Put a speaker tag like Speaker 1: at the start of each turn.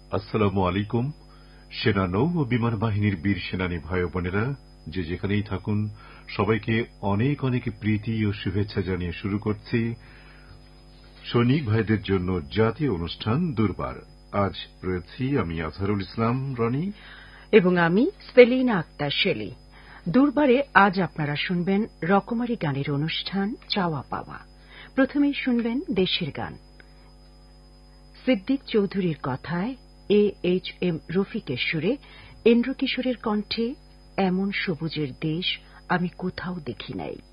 Speaker 1: আসসালামু আলাইকুম। সেনা নৌ ও বিমান বাহিনীর বীর সেনানী ভাই বোনেরা, যে যেখানেই থাকুন, সবাইকে অনেক অনেক প্রীতি ও শুভেচ্ছা জানিয়ে শুরু করছি সৈনিক ভাইদের জন্য জাতীয় অনুষ্ঠান দুর্বার। আজ রয়েছি আমি আজহারুল ইসলাম রনি
Speaker 2: এবং আমি সেলিনা আক্তার শেলি। দুর্বারে আজ আপনারা শুনবেন রকমারি গানের অনুষ্ঠান চাওয়া পাওয়া। প্রথমেই শুনবেন দেশের গান। সিদ্দিক চৌধুরীর কথায় AHM রফিকের সুরে ইন্দ্রকিশোরের কণ্ঠে এমন সবুজের দেশ আমি কোথাও দেখি নাই।